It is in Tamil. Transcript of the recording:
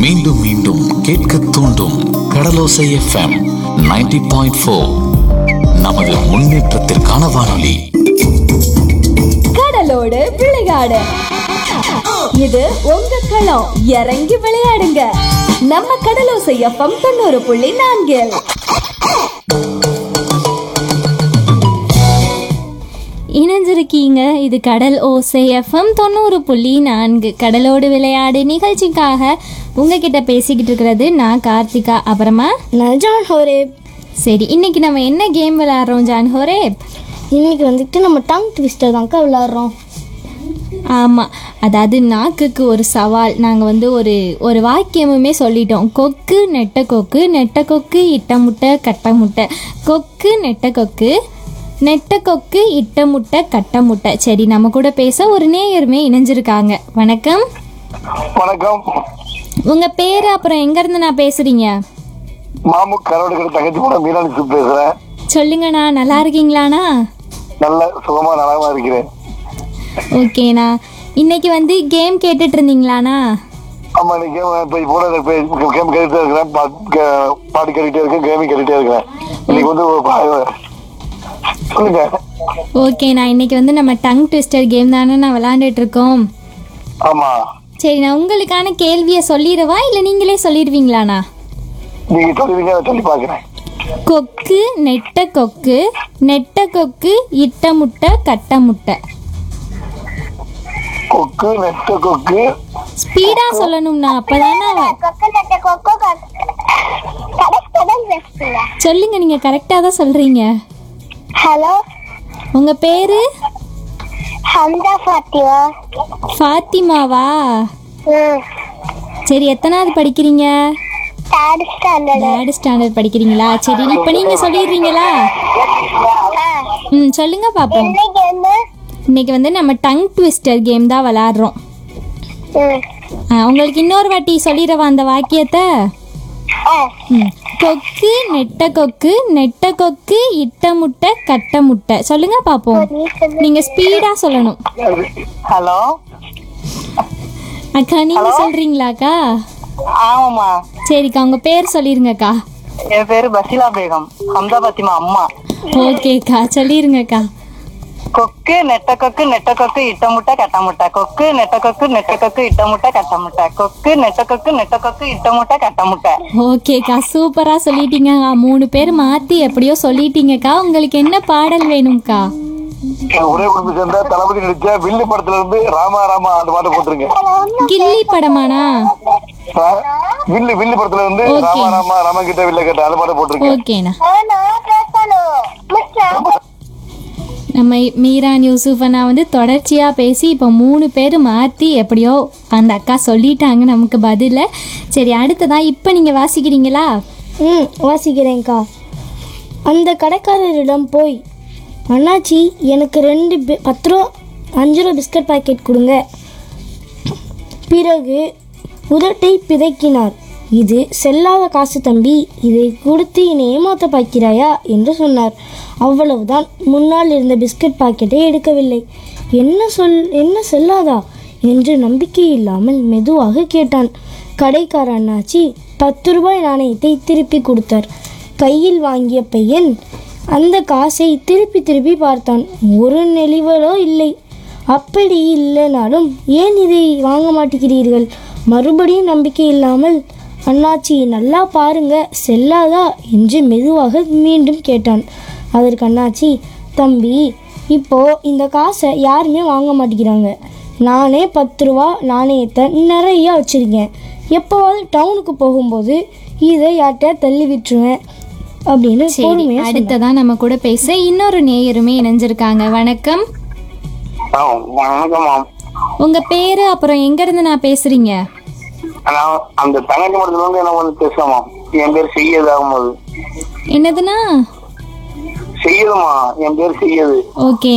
மீண்டும் மீண்டும் கேட்க தூண்டும் கடலோசை எஃப்எம் 90.4. நமது முன்னேற்றத்திற்கான வானொலி. கடலோடு விளையாடு, இது உங்க களம். இறங்கி விளையாடுங்க, நம்ம கடலோசை எஃப்எம் 90.4. இணைஞ்சிருக்கீங்க. இது கடல் ஓசை எஃப்எம் 90.4. கடலோடு விளையாடு நிகழ்ச்சிக்காக உங்ககிட்ட பேசிக்கிட்டு இருக்கிறது நான் கார்த்திகா, அப்புறமா நான் ஜான் ஹோரேப். சரி, இன்னைக்கு நம்ம என்ன கேம் விளையாடுறோம் ஜான் ஹோரேப்? இன்னைக்கு வந்துட்டு நம்ம டங் ட்விஸ்டர் தான்க்கா விளையாடுறோம். ஆமாம், அதாவது நாக்குக்கு ஒரு சவால். நாங்கள் ஒரு வாக்கியமுமே சொல்லிட்டோம். கொக்கு நெட்ட கொக்கு, நெட்ட கொக்கு இட்ட முட்டை கட்ட முட்டை, கொக்கு நெட்ட கொக்கு, நெட்ட கொக்கு இட்ட முட்டை கட்ட முட்டை. சரி, நம்ம கூட பேச ஒரு நேயருமே இணைஞ்சிருக்காங்க. வணக்கம். வணக்கம். உங்க பேரு, அப்புறம் எங்க இருந்து நான் பேசுறீங்க? மாமு கரோடு தங்கச்சி கூட மீனாட்சி பேசுறேன். சொல்லுங்கண்ணா, நல்லா இருக்கீங்களாண்ணா? நல்ல சுகமா நலமா இருக்கிறேன். ஓகேண்ணா, இன்னைக்கு கேம் கேட்டுட்டு இருந்தீங்களாண்ணா? ஆமா, இன்னைக்கு கேம் கேட்டுட்டே இருக்கிறேன், பாட்டு கேட்டுட்டே இருக்கேன், கேமிங் கேட்டுட்டே இருக்கிறேன். இன்னைக்கு சொல்லுங்க. ஓகேண்ணா, இன்னைக்கு நம்ம டங் ட்விஸ்டர் கேம் தானே நான் விளையாண்டுட்டு இருக்கோம். ஆமா. சரி, நான் உங்களுக்கான கேள்வியை சொல்லிடவா இல்ல நீங்களே சொல்லிடுவீங்களாண்ணா? நீங்க சொல்லுவீங்க, சொல்லி பாக்குறேன். கொக்கு நெட்ட கொக்கு, நெட்ட கொக்கு இட்ட முட்டை கட்ட முட்டை. கொக்கு நெட்ட கொக்கு. ஸ்பீடா சொல்லணும்னா, அப்பதானே சொல்லுங்க. நீங்க கரெக்டா தான் சொல்றீங்க. ஹலோ, உங்க பேரு? ஹம்தா ஃபாத்திமா. ஃபாத்திமாவா? சரி, எத்தனாவது படிக்கிறீங்க? தேர்ட் ஸ்டாண்டர்ட் படிக்கிறீங்களா? சரி, இப்ப நீங்க சொல்லிடுறீங்களா? சொல்லுங்க பாப்போம். இன்னைக்கு நம்ம டங் ட்விஸ்டர் கேம் தான் விளையாடுறோம். உங்களுக்கு இன்னொரு வாட்டி சொல்லிடவா அந்த வாக்கியத்தை? கொக்கு நெட்ட கொக்கு, நெட்ட கொக்கு இட்ட முட்டை கட்ட முட்டை. சொல்லுங்க பாப்போம். நீங்க ஸ்பீடா சொல்லணும். ஹலோ அக்கா, நீங்க சொல்றீங்களாக்கா? ஆமாம்மா. சரிக்கா, உங்க பேர் சொல்லிருங்கக்கா. என் பேரு பசிலா பேகம், ஹம்தா பாத்திமா அம்மா. ஓகேக்கா, சொல்லிருங்கக்கா. கொக்கு நெட்ட கொக்கு, நெட்ட கொக்கு இட்ட முட்டை கட்ட முட்டை, கொக்கு நெட்ட கொக்கு, நெட்ட கொக்கு இட்ட முட்டை கட்ட முட்டை, கொக்கு நெட்ட கொக்கு, நெட்ட கொக்கு இட்ட முட்டை கட்ட முட்டை. ஓகேக்கா, சூப்பரா சொல்லிட்டீங்க. 3 பேர் மாத்தி எப்படியோ சொல்லிட்டீங்கக்கா. உங்களுக்கு என்ன பாடல் வேணும்க்கா? ஒரே குடும்பம் சேர்ந்த தளபதி நடிச்ச வில்லு படத்துல இருந்து ராமா ராமா அந்த பாட்டு போட்டுருங்க. கில்லி படமானா? வில்லு படத்துல இருந்து ராமா ராமா ராம கிட்ட வில்ல கேட்ட அந்த பாட்டு போட்டுருங்க. ஓகேண்ணா. நம்ம மீரான் யூசுஃபனா தொடர்ச்சியா பேசி இப்போ 3 பேர் மாத்தி எப்படியோ அந்த அக்கா சொல்லிட்டாங்க நமக்கு பதில. சரி, அடுத்ததான் இப்ப நீங்க வாசிக்கிறீங்களா? வாசிக்கிறேன்க்கா. அந்த கடைக்காரரிடம் போய், அண்ணாச்சி எனக்கு 2 10 ரூபா 5 ரூபா பிஸ்கட் பாக்கெட் கொடுங்க. பிறகு உதட்டை பிதைக்கினார். இது செல்லாத காசு தம்பி, இதை கொடுத்து என்னை ஏமாத்த பார்க்கிறாயா என்று சொன்னார். அவ்வளவுதான். முன்னால் இருந்த பிஸ்கட் பாக்கெட்டை எடுக்கவில்லை. என்ன செல்லாதா என்று நம்பிக்கை இல்லாமல் மெதுவாக கேட்டான். கடைக்கார அண்ணாச்சி 10 ரூபாய் நாணயத்தை திருப்பி கொடுத்தார். கையில் வாங்கிய பையன் அந்த காசை திருப்பி பார்த்தான். ஒரு நெளிவலோ இல்லை. அப்படி இல்லைனாலும் ஏன் இதை வாங்க மாட்டேங்கிறீர்கள்? மறுபடியும் நம்பிக்கை இல்லாமல், அண்ணாச்சி நல்லா பாருங்க, செல்லாதா என்று மெதுவாக மீண்டும் கேட்டான். அதற்கு அண்ணாச்சி, தம்பி, இப்போ இந்த காசை யாருமே வாங்க மாட்டேங்கிறாங்க. நானே 10 ரூபா நாணயத்தை நிறைய வச்சுருக்கேன். எப்போவாவது டவுனுக்கு போகும்போது இதை யார்கிட்ட தள்ளி விட்டுருவேன் அப்படின்னு. அடுத்ததான் நம்ம கூட பேச இன்னொரு நேயருமே இணைஞ்சிருக்காங்க. வணக்கம். உங்க பேரு, அப்புறம் எங்க இருந்து நான் பேசுறீங்க? அந்த தங்கச்சி மடத்துல வந்து என்ன பேசலாமா? என் பேர் செய்யது ஆகும்போது. என்னதுன்னா? செய்யதுமா, என் பேர் செய்யது. ஓகே,